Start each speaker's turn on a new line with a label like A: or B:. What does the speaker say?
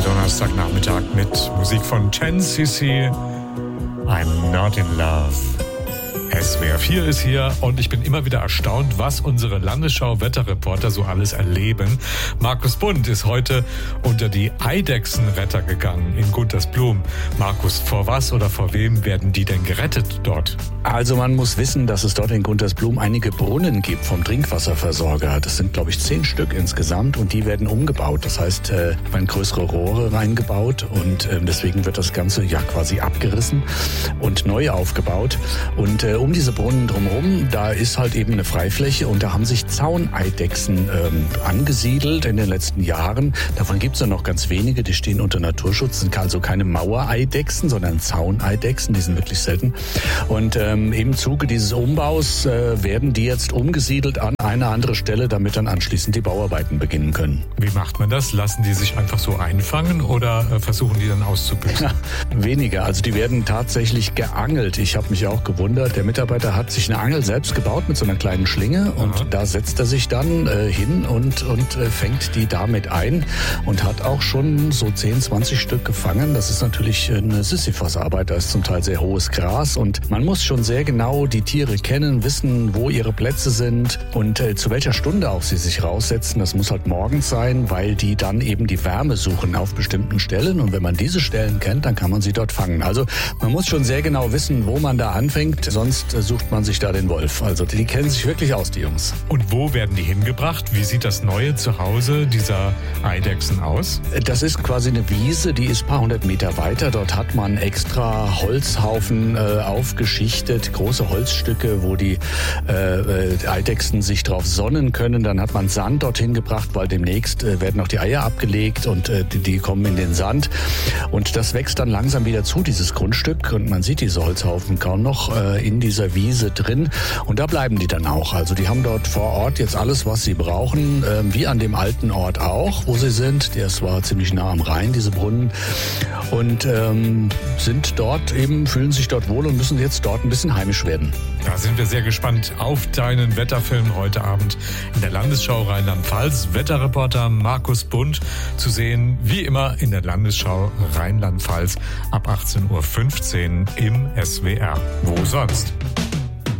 A: der Donnerstagnachmittag mit Musik von 10cc. I'm not in love. SWR 4 ist hier und ich bin immer wieder erstaunt, was unsere Landesschau-Wetterreporter so alles erleben. Markus Bund ist heute unter die Eidechsenretter gegangen in Guntersblum. Markus, vor was oder vor wem werden die denn gerettet dort?
B: Also man muss wissen, dass es dort in Guntersblum einige Brunnen gibt vom Trinkwasserversorger. Das sind, glaube ich, 10 Stück insgesamt und die werden umgebaut. Das heißt, werden größere Rohre reingebaut und deswegen wird das Ganze ja quasi abgerissen und neu aufgebaut. Und um diese Brunnen drumherum, da ist halt eben eine Freifläche und da haben sich Zauneidechsen angesiedelt in den letzten Jahren. Davon gibt es ja noch ganz wenige, die stehen unter Naturschutz, sind also keine Mauereidechsen, sondern Zauneidechsen, die sind wirklich selten. Und im Zuge dieses Umbaus werden die jetzt umgesiedelt an eine andere Stelle, damit dann anschließend die Bauarbeiten beginnen können.
A: Wie macht man das? Lassen die sich einfach so einfangen oder versuchen die dann auszubüchsen?
B: Weniger, also die werden tatsächlich geangelt. Ich habe mich auch gewundert, der Mitarbeiter hat sich eine Angel selbst gebaut mit so einer kleinen Schlinge und da setzt er sich dann hin und fängt die damit ein und hat auch schon so 10, 20 Stück gefangen. Das ist natürlich eine Sisyphos-Arbeit, da ist zum Teil sehr hohes Gras und man muss schon sehr genau die Tiere kennen, wissen, wo ihre Plätze sind und zu welcher Stunde auch sie sich raussetzen. Das muss halt morgens sein, weil die dann eben die Wärme suchen auf bestimmten Stellen und wenn man diese Stellen kennt, dann kann man sie dort fangen. Also man muss schon sehr genau wissen, wo man da anfängt, sonst sucht man sich da den Wolf. Also die kennen sich wirklich aus, die Jungs.
A: Und wo werden die hingebracht? Wie sieht das neue Zuhause dieser Eidechsen aus?
B: Das ist quasi eine Wiese, die ist ein paar hundert Meter weiter. Dort hat man extra Holzhaufen aufgeschichtet, große Holzstücke, wo die Eidechsen sich drauf sonnen können. Dann hat man Sand dorthin gebracht, weil demnächst werden auch die Eier abgelegt und die kommen in den Sand. Und das wächst dann langsam wieder zu, dieses Grundstück. Und man sieht diese Holzhaufen kaum noch in dieser Wiese drin. Und da bleiben die dann auch. Also die haben dort vor Ort jetzt alles, was sie brauchen, wie an dem alten Ort auch, wo sie sind. Das war ziemlich nah am Rhein, diese Brunnen. Und sind dort eben, fühlen sich dort wohl und müssen jetzt dort ein bisschen heimisch werden.
A: Da sind wir sehr gespannt auf deinen Wetterfilm heute Abend in der Landesschau Rheinland-Pfalz. Wetterreporter Markus Bund zu sehen, wie immer in der Landesschau Rheinland-Pfalz ab 18:15 Uhr im SWR. Wo sonst?